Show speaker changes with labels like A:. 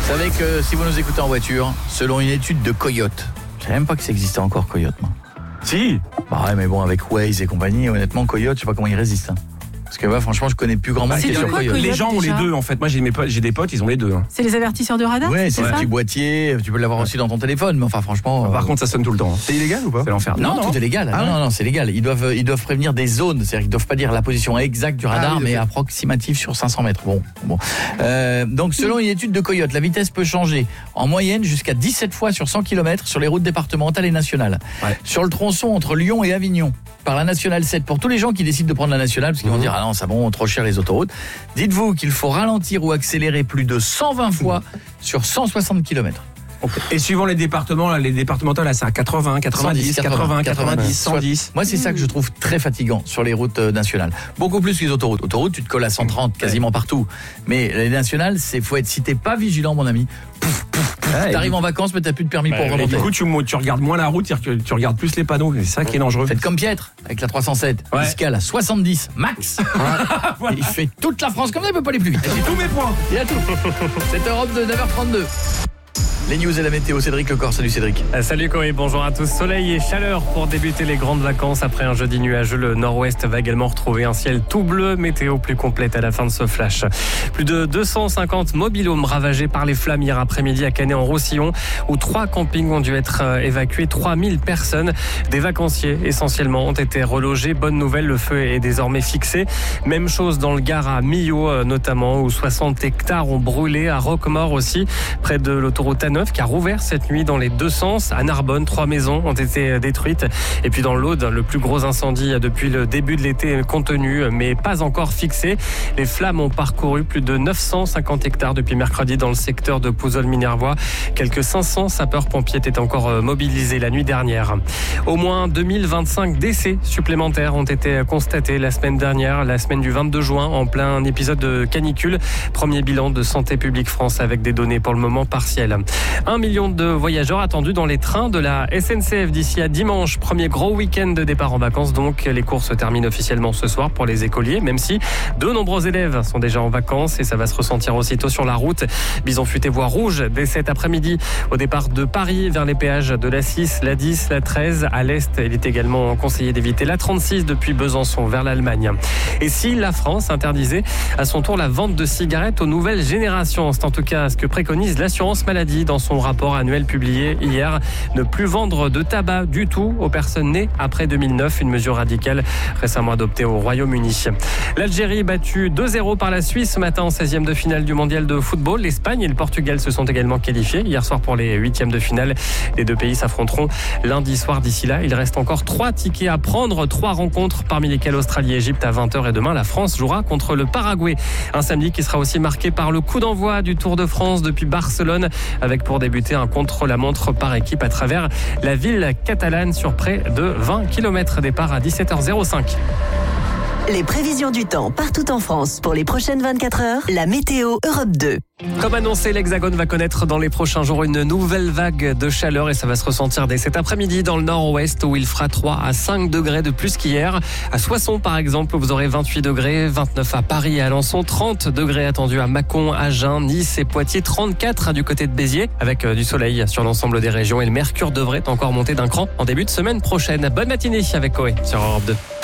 A: Vous savez que si vous nous écoutez en voiture, selon une étude de Coyote, je savais même pas que ça existait encore Coyote, moi.
B: Si.
A: Bah ouais, mais bon, avec Waze et compagnie, honnêtement, Coyote, je sais pas comment ils résistent. Parce que franchement, je connais plus grand monde qui est sur Coyote.
B: Les gens ont les deux en fait. Moi j'ai des potes, ils ont les deux.
C: C'est les avertisseurs de radar.
A: Ouais, c'est le petit boîtier. Tu peux l'avoir aussi dans ton téléphone, mais enfin franchement.
B: Par contre, ça sonne tout le temps.
D: C'est illégal ou pas?
B: C'est l'enfer.
A: Non, tout est légal. Non, c'est légal. Ils doivent prévenir des zones. C'est-à-dire qu'ils doivent pas dire la position exacte du radar, mais approximative sur 500 mètres. Bon. Donc selon une étude de Coyote, la vitesse peut changer en moyenne jusqu'à 17 fois sur 100 km sur les routes départementales et nationales. Ouais. Sur le tronçon entre Lyon et Avignon, par la nationale 7, pour tous les gens qui décident de prendre la nationale, parce qu'ils vont dire ah non, ça bon, trop cher les autoroutes. Dites-vous qu'il faut ralentir ou accélérer plus de 120 fois sur 160 km.
B: Et suivant les départements, les départementales, là, c'est à 80, 90, 90, 110.
A: Moi, c'est ça que je trouve très fatigant sur les routes nationales. Beaucoup plus que les autoroutes. Autoroutes, tu te colles à 130 quasiment partout. Mais les nationales, si t'es pas vigilant, mon ami, t'arrives en vacances, mais t'as plus de permis pour remonter.
B: Du coup, tu regardes moins la route, tu regardes plus les panneaux. C'est ça qui est dangereux.
A: Faites comme Pietre, avec la 307. Fiscal à 70, max. Voilà. Il fait toute la France comme ça, il peut pas aller plus vite.
B: J'ai tous mes points.
A: Il a tout. C'est Europe de 9h32. Les news et la météo, Cédric Lecor. Salut Cédric.
E: Salut Corey, bonjour à tous. Soleil et chaleur pour débuter les grandes vacances. Après un jeudi nuageux, le nord-ouest va également retrouver un ciel tout bleu. Météo plus complète à la fin de ce flash. Plus de 250 mobil-homes ravagés par les flammes hier après-midi à Canet-en-Roussillon, où 3 campings ont dû être évacués. 3000 personnes, des vacanciers essentiellement, ont été relogés. Bonne nouvelle, le feu est désormais fixé. Même chose dans le Gard à Millau notamment, où 60 hectares ont brûlé. À Roquemaure aussi, près de l'autoroute A9, qui a rouvert cette nuit dans les deux sens. À Narbonne, 3 maisons ont été détruites. Et puis dans l'Aude, le plus gros incendie depuis le début de l'été contenu, mais pas encore fixé. Les flammes ont parcouru plus de 950 hectares depuis mercredi dans le secteur de Pouzol-Minervois. Quelques 500 sapeurs-pompiers étaient encore mobilisés la nuit dernière. Au moins 2025 décès supplémentaires ont été constatés la semaine dernière, la semaine du 22 juin, en plein épisode de canicule. Premier bilan de Santé publique France avec des données pour le moment partielles. 1 million de voyageurs attendus dans les trains de la SNCF d'ici à dimanche. Premier gros week-end de départ en vacances, donc les cours se terminent officiellement ce soir pour les écoliers, même si de nombreux élèves sont déjà en vacances et ça va se ressentir aussitôt sur la route. Bison futé voie rouge dès cet après-midi au départ de Paris vers les péages de la 6, la 10, la 13. À l'est, il est également conseillé d'éviter la 36 depuis Besançon vers l'Allemagne. Et si la France interdisait à son tour la vente de cigarettes aux nouvelles générations, c'est en tout cas ce que préconise l'assurance maladie dans son rapport annuel publié hier. Ne plus vendre de tabac du tout aux personnes nées après 2009, une mesure radicale récemment adoptée au Royaume-Uni. L'Algérie battue 2-0 par la Suisse ce matin en 16e de finale du mondial de football. L'Espagne et le Portugal se sont également qualifiés hier soir pour les 8e de finale. Les deux pays s'affronteront lundi soir. D'ici là, il reste encore 3 tickets à prendre, 3 rencontres parmi lesquelles Australie et Égypte à 20h et demain la France jouera contre le Paraguay. Un samedi qui sera aussi marqué par le coup d'envoi du Tour de France depuis Barcelone avec pour débuter un contre-la-montre par équipe à travers la ville catalane sur près de 20 km. Départ à 17h05.
F: Les prévisions du temps partout en France pour les prochaines 24 heures. La météo Europe 2.
E: Comme annoncé, l'Hexagone va connaître dans les prochains jours une nouvelle vague de chaleur et ça va se ressentir dès cet après-midi dans le nord-ouest où il fera 3 à 5 degrés de plus qu'hier. À Soissons par exemple, vous aurez 28 degrés, 29 à Paris et à Alençon, 30 degrés attendus à Mâcon, Agen, Nice et Poitiers, 34 du côté de Béziers avec du soleil sur l'ensemble des régions et le mercure devrait encore monter d'un cran en début de semaine prochaine. Bonne matinée avec Coé sur Europe 2.